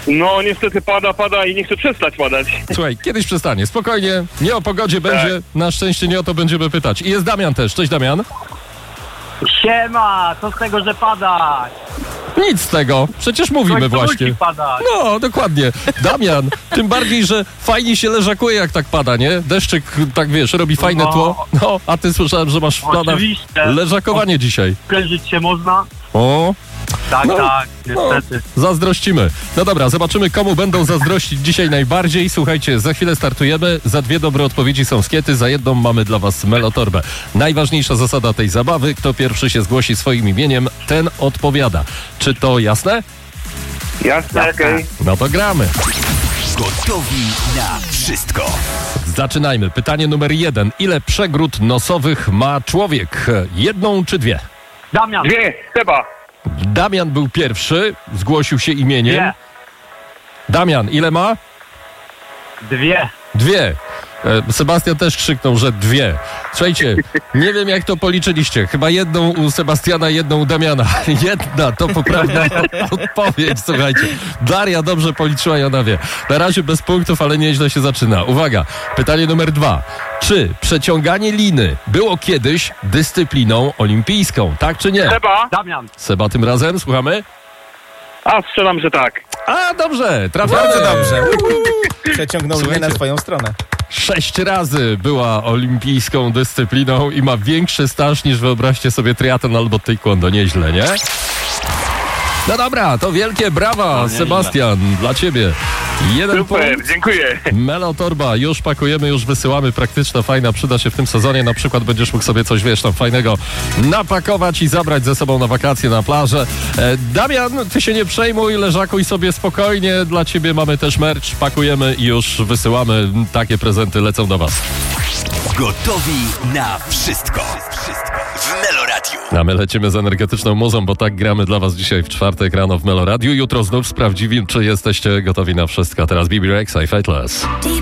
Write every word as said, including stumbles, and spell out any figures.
No niestety pada, pada i nie chcę przestać padać. Słuchaj, kiedyś przestanie. Spokojnie, nie o pogodzie tak. będzie, na szczęście nie o to będziemy pytać. I jest Damian też. Cześć Damian. Siema, co z tego, że pada? Nic z tego, przecież mówimy właśnie. No, dokładnie. Damian, tym bardziej, że fajnie się leżakuje jak tak pada, nie? Deszczyk, tak wiesz, robi fajne tło. No, a ty słyszałem, że masz w planach leżakowanie dzisiaj. Prężyć się można? O. Tak, no, tak, niestety. No, zazdrościmy. No dobra, zobaczymy, komu będą zazdrościć dzisiaj najbardziej. Słuchajcie, za chwilę startujemy. Za dwie dobre odpowiedzi są skiety, za jedną mamy dla was melotorbę. Najważniejsza zasada tej zabawy: kto pierwszy się zgłosi swoim imieniem, ten odpowiada. Czy to jasne? Jasne, okej. Okay. No to gramy. Gotowi na wszystko. Zaczynajmy. Pytanie numer jeden. Ile przegród nosowych ma człowiek? Jedną czy dwie? Damian. Dwie, Seba. Damian był pierwszy, zgłosił się imieniem. Dwie. Damian, ile ma? Dwie. Dwie. Sebastian też krzyknął, że dwie. Słuchajcie, nie wiem jak to policzyliście. Chyba jedną u Sebastiana, jedną u Damiana. Jedna to poprawna odpowiedź, słuchajcie. Daria dobrze policzyła, ja na wie. Na razie bez punktów, ale nieźle się zaczyna. Uwaga, pytanie numer dwa. Czy przeciąganie liny było kiedyś dyscypliną olimpijską, tak czy nie? Seba. Damian. Seba tym razem, słuchamy? A, strzelam, że tak. A, dobrze, trafiamy. Bardzo dobrze. Przeciągnął linię na swoją stronę. Sześć razy była olimpijską dyscypliną i ma większy staż niż, wyobraźcie sobie, triatlon albo taekwondo. Nieźle, nie? No dobra, to wielkie brawa, no, Sebastian, dla ciebie. Jeden Super, punkt. dziękuję. Melotorba, już pakujemy, już wysyłamy, praktyczna, fajna, przyda się w tym sezonie. Na przykład będziesz mógł sobie coś, wiesz, tam fajnego napakować i zabrać ze sobą na wakacje, na plażę. E, Damian, ty się nie przejmuj, leżakuj sobie spokojnie. Dla ciebie mamy też merch, pakujemy i już wysyłamy. Takie prezenty lecą do was. Gotowi na wszystko. W Meloradiu. A my lecimy z energetyczną muzą, bo tak gramy dla was dzisiaj w czwartek rano w Meloradiu. Jutro znów sprawdzimy, czy jesteście gotowi na wszystko. Teraz B B Rexa i Fateless.